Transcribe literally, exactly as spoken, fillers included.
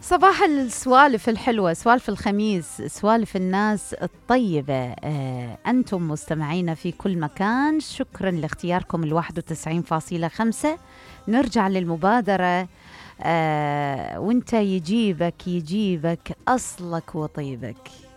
صباح السوالف الحلوة، سوالف الخميس، سوالف الناس الطيبة. آه، أنتم مستمعين في كل مكان، شكرا لاختياركم الواحد وتسعين فاصلة خمسة. نرجع للمبادرة. آه، وانت يجيبك يجيبك أصلك وطيبك.